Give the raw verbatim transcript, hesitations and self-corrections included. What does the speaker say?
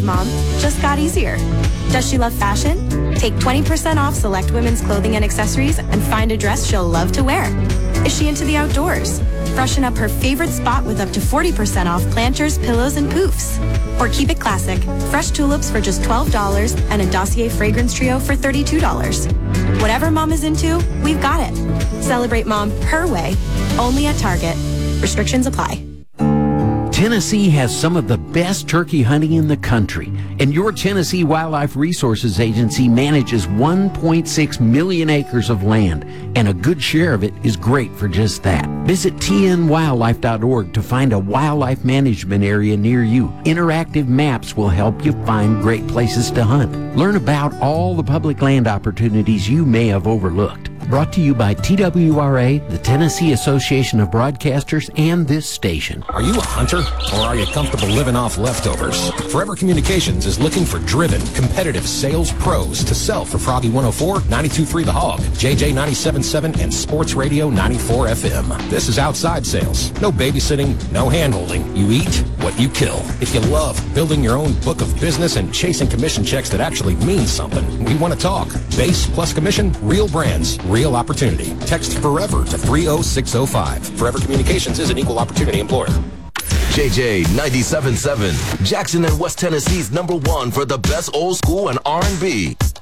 of mom just got easier. Does she love fashion? Take twenty percent off select women's clothing and accessories and find a dress she'll love to wear. Is she into the outdoors? Freshen up her favorite spot with up to forty percent off planters, pillows, and poofs. Or keep it classic. Fresh tulips for just twelve dollars and a Dossier fragrance trio for thirty-two dollars. Whatever mom is into, we've got it. Celebrate mom her way, only at Target. Restrictions apply. Tennessee has some of the best turkey hunting in the country, and your Tennessee Wildlife Resources Agency manages one point six million acres of land, and a good share of it is great for just that. Visit T N wildlife dot org to find a wildlife management area near you. Interactive maps will help you find great places to hunt. Learn about all the public land opportunities you may have overlooked. Brought to you by T W R A, the Tennessee Association of Broadcasters, and this station. Are you a hunter, or are you comfortable living off leftovers? Forever Communications is looking for driven, competitive sales pros to sell for Froggy one oh four, ninety-two point three The Hog, J J ninety-seven point seven, and Sports Radio ninety-four F M. This is outside sales. No babysitting, no hand-holding. You eat what you kill. If you love building your own book of business and chasing commission checks that actually mean something, we want to talk. Base plus commission, real brands, real opportunity. Text FOREVER to three oh six oh five. Forever Communications is an equal opportunity employer. J J ninety-seven point seven, Jackson and West Tennessee's number one for the best old school and R and B.